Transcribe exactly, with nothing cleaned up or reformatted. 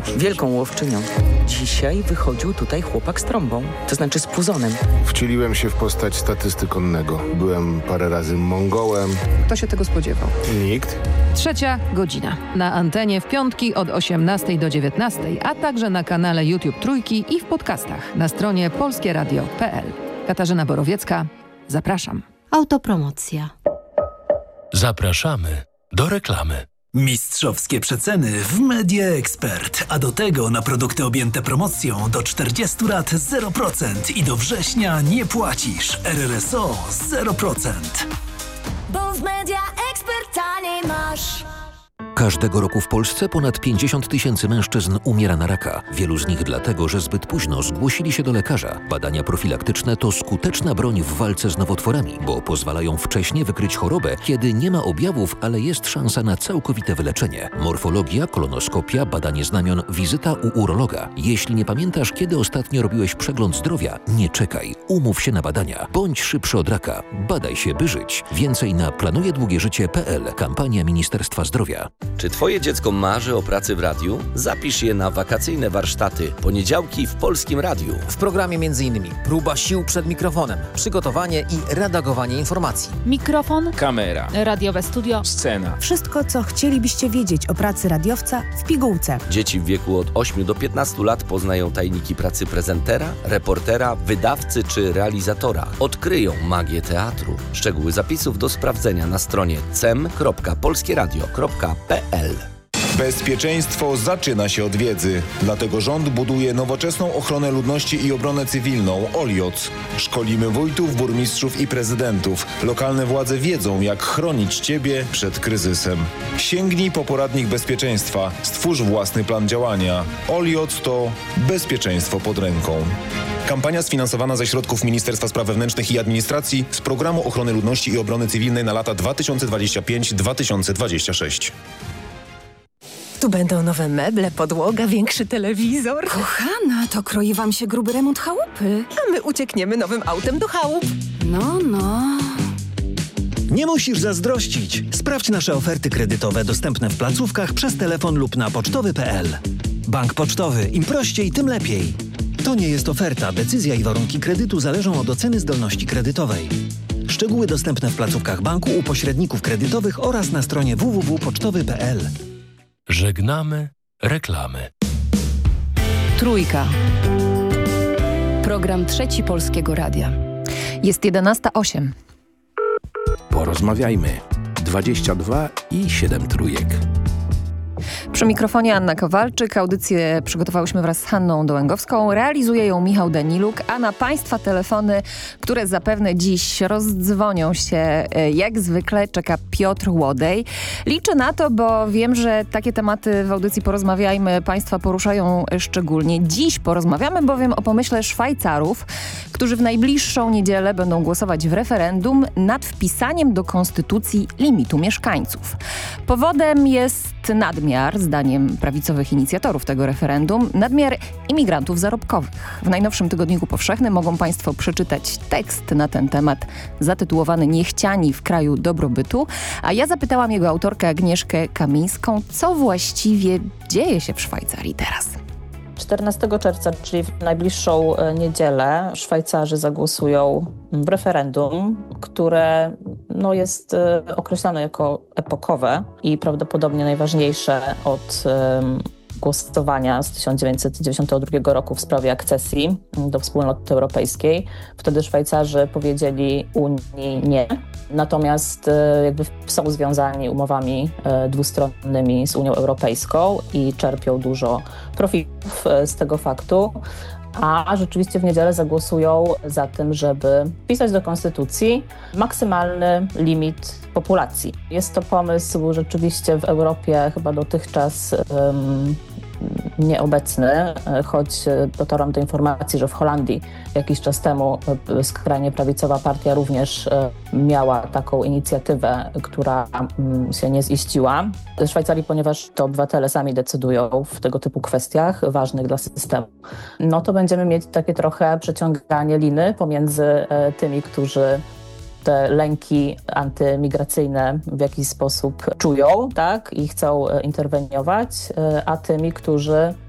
wielką łowczynią. Dzisiaj wychodził tutaj chłopak z trąbą, to znaczy z puzonem. Wcieliłem się w postać statysty konnego. Byłem parę razy Mongołem. Kto się tego spodziewał? Nikt. Trzecia godzina. Na antenie w piątki od osiemnastej do dziewiętnastej, a także na kanale YouTube Trójki i w podcastach na stronie polskie radio kropka p l. Katarzyna Borowiecka, zapraszam. Autopromocja. Zapraszamy do reklamy. Mistrzowskie przeceny w Media Expert, a do tego na produkty objęte promocją do czterdziestu lat zero procent i do września nie płacisz. R R S O zero procent. Bo w Media Expert taniej masz. Każdego roku w Polsce ponad pięćdziesiąt tysięcy mężczyzn umiera na raka. Wielu z nich dlatego, że zbyt późno zgłosili się do lekarza. Badania profilaktyczne to skuteczna broń w walce z nowotworami, bo pozwalają wcześnie wykryć chorobę, kiedy nie ma objawów, ale jest szansa na całkowite wyleczenie. Morfologia, kolonoskopia, badanie znamion, wizyta u urologa. Jeśli nie pamiętasz, kiedy ostatnio robiłeś przegląd zdrowia, nie czekaj. Umów się na badania. Bądź szybszy od raka. Badaj się, by żyć. Więcej na planujedługieżycie kropka p l. Kampania Ministerstwa Zdrowia. Czy twoje dziecko marzy o pracy w radiu? Zapisz je na wakacyjne warsztaty poniedziałki w Polskim Radiu. W programie m.in. próba sił przed mikrofonem, przygotowanie i redagowanie informacji. Mikrofon, kamera, radiowe studio, scena. Wszystko, co chcielibyście wiedzieć o pracy radiowca w pigułce. Dzieci w wieku od ośmiu do piętnastu lat poznają tajniki pracy prezentera, reportera, wydawcy czy realizatora. Odkryją magię teatru. Szczegóły zapisów do sprawdzenia na stronie cem kropka polskie radio kropka p l. Bezpieczeństwo zaczyna się od wiedzy. Dlatego rząd buduje nowoczesną ochronę ludności i obronę cywilną OLIOC. Szkolimy wójtów, burmistrzów i prezydentów. Lokalne władze wiedzą, jak chronić Ciebie przed kryzysem. Sięgnij po poradnik bezpieczeństwa. Stwórz własny plan działania. OLIOC to bezpieczeństwo pod ręką. Kampania sfinansowana ze środków Ministerstwa Spraw Wewnętrznych i Administracji z Programu Ochrony Ludności i Obrony Cywilnej na lata dwa tysiące dwudziesty piąty do dwa tysiące dwudziestego szóstego. Tu będą nowe meble, podłoga, większy telewizor. Kochana, to kroi wam się gruby remont chałupy. A my uciekniemy nowym autem do chałup. No, no. Nie musisz zazdrościć. Sprawdź nasze oferty kredytowe dostępne w placówkach przez telefon lub na pocztowy kropka p l. Bank Pocztowy. Im prościej, tym lepiej. To nie jest oferta. Decyzja i warunki kredytu zależą od oceny zdolności kredytowej. Szczegóły dostępne w placówkach banku, u pośredników kredytowych oraz na stronie w w w kropka pocztowy kropka p l. Żegnamy reklamy. Trójka. Program Trzeci Polskiego Radia. Jest jedenasta osiem. Porozmawiajmy. dwadzieścia dwa i siedem trójek. Przy mikrofonie Anna Kowalczyk. Audycję przygotowałyśmy wraz z Hanną Dołęgowską. Realizuje ją Michał Daniluk, a na Państwa telefony, które zapewne dziś rozdzwonią się jak zwykle, czeka Piotr Łodej. Liczę na to, bo wiem, że takie tematy w audycji Porozmawiajmy Państwa poruszają szczególnie. Dziś porozmawiamy bowiem o pomyśle Szwajcarów, którzy w najbliższą niedzielę będą głosować w referendum nad wpisaniem do konstytucji limitu mieszkańców. Powodem jest nadmiar, zdaniem prawicowych inicjatorów tego referendum, nadmiar imigrantów zarobkowych. W najnowszym Tygodniku Powszechnym mogą Państwo przeczytać tekst na ten temat zatytułowany „Niechciani w kraju dobrobytu”, a ja zapytałam jego autorkę Agnieszkę Kamińską, co właściwie dzieje się w Szwajcarii teraz. czternastego czerwca, czyli w najbliższą niedzielę, Szwajcarzy zagłosują w referendum, które no, jest określane jako epokowe i prawdopodobnie najważniejsze od um, głosowania z tysiąc dziewięćset dziewięćdziesiątego drugiego roku w sprawie akcesji do Wspólnoty Europejskiej. Wtedy Szwajcarzy powiedzieli Unii nie. Natomiast jakby są związani umowami dwustronnymi z Unią Europejską i czerpią dużo profitów z tego faktu. A rzeczywiście w niedzielę zagłosują za tym, żeby wpisać do konstytucji maksymalny limit populacji. Jest to pomysł rzeczywiście w Europie chyba dotychczas um, nieobecny, choć dotarłam do informacji, że w Holandii jakiś czas temu skrajnie prawicowa partia również miała taką inicjatywę, która się nie ziściła. W Szwajcarii, ponieważ to obywatele sami decydują w tego typu kwestiach ważnych dla systemu, no to będziemy mieć takie trochę przeciąganie liny pomiędzy tymi, którzy te lęki antymigracyjne w jakiś sposób czują, tak, i chcą interweniować, a tymi, którzy